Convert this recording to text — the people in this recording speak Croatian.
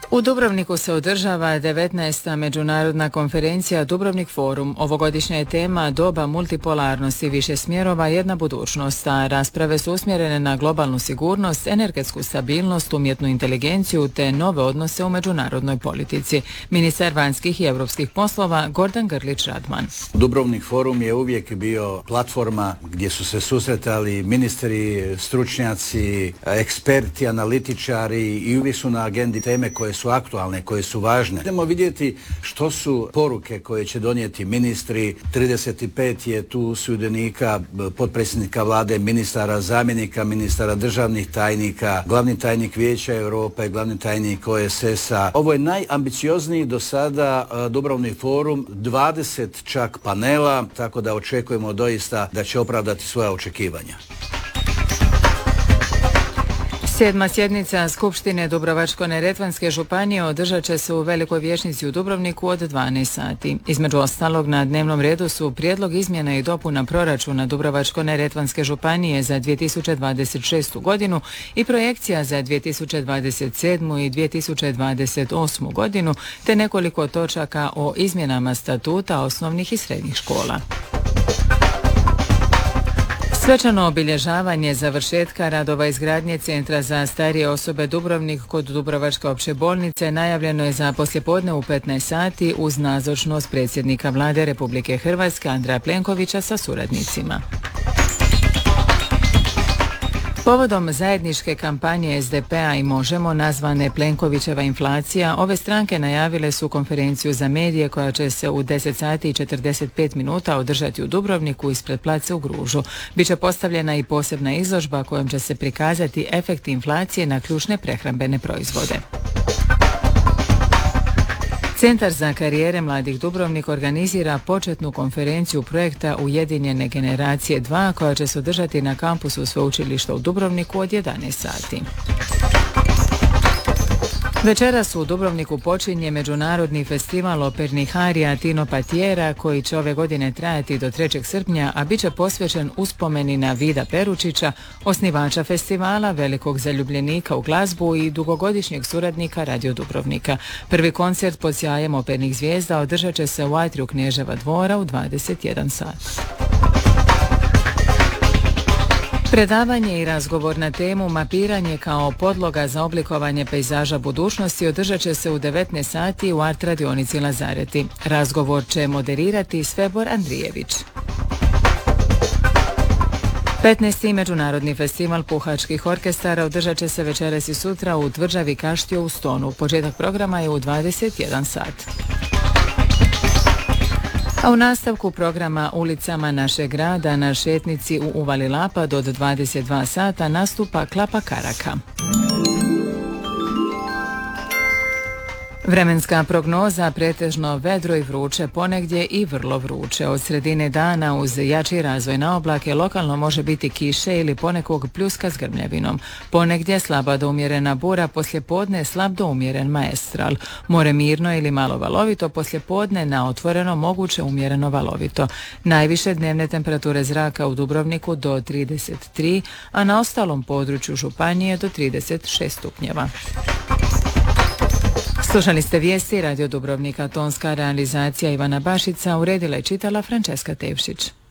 U Dubrovniku se održava 19. međunarodna konferencija Dubrovnik Forum. Ovogodišnja je tema doba multipolarnosti, više smjerova, jedna budućnost, a rasprave su usmjerene na globalnu sigurnost, energetsku stabilnost, umjetnu inteligenciju te nove odnose u međunarodnoj politici. Ministar vanjskih i europskih poslova Gordan Grlić Radman. Dubrovnik Forum je uvijek bio platforma gdje su se susretali ministri, stručnjaci, eksperti, analitičari i uvijek su na agendi teme koje su aktualne, koje su važne. Idemo vidjeti što su poruke koje će donijeti ministri. 35 je tu sudionika, potpredsjednika vlade, ministara, zamjenika ministara, državnih tajnika, glavni tajnik Vijeća Europe, glavni tajnik OESS-a. Ovo je najambiciozniji do sada Dubrovnik Forum, 20 čak panela, tako da očekujemo doista da će opravdati svoja očekivanja. 7. sjednica Skupštine Dubrovačko-neretvanske županije održat će se u Velikoj vijećnici u Dubrovniku od 12 sati. Između ostalog na dnevnom redu su prijedlog izmjena i dopuna proračuna Dubrovačko-neretvanske županije za 2026. godinu i projekcija za 2027. i 2028. godinu, te nekoliko točaka o izmjenama statuta osnovnih i srednjih škola. Svečano obilježavanje završetka radova izgradnje Centra za starije osobe Dubrovnik kod Dubrovačke opće bolnice najavljeno je za poslijepodne u 15 sati uz nazočnost predsjednika Vlade Republike Hrvatske Andreja Plenkovića sa suradnicima. Povodom zajedničke kampanje SDP-a i Možemo nazvane Plenkovićeva inflacija, ove stranke najavile su konferenciju za medije koja će se u 10 sati i 45 minuta održati u Dubrovniku ispred Place u Gružu. Biće postavljena i posebna izložba kojom će se prikazati efekti inflacije na ključne prehrambene proizvode. Centar za karijere mladih Dubrovnik organizira početnu konferenciju projekta Ujedinjene generacije 2 koja će se održati na kampusu sveučilišta u Dubrovniku od 11 sati. Večeras u Dubrovniku počinje Međunarodni festival opernih arija Tino Patiera koji će ove godine trajati do 3. srpnja, a bit će posvećen uspomeni na Vida Peručića, osnivača festivala, velikog zaljubljenika u glazbu i dugogodišnjeg suradnika Radio Dubrovnika. Prvi koncert pod sjajem opernih zvijezda održat će se u atriju Knježeva dvora u 21 sat. Predavanje i razgovor na temu Mapiranje kao podloga za oblikovanje pejzaža budućnosti održat će se u 19 sati u art radionici Lazareti. Razgovor će moderirati Svebor Andrijević. 15. Međunarodni festival puhačkih orkestara održat će se večeras i sutra u tvrđavi Kaštio u Stonu. Početak programa je u 21 sat. A u nastavku programa Ulicama našeg grada na šetnici u Uvali Lapad od 22 sata nastupa Klapa Karaka. Vremenska prognoza pretežno vedro i vruće, ponegdje i vrlo vruće. Od sredine dana uz jači razvoj na oblake lokalno može biti kiše ili ponekog pljuska s grmljavinom. Ponegdje slaba do umjerena bura, poslijepodne slab do umjeren maestral. More mirno ili malo valovito, poslijepodne na otvoreno moguće umjereno valovito. Najviše dnevne temperature zraka u Dubrovniku do 33, a na ostalom području županije do 36 stupnjeva. Slušali ste vijesti Radio Dubrovnika, tonska realizacija Ivana Bašica, uredila i čitala Frančeska Tevšić.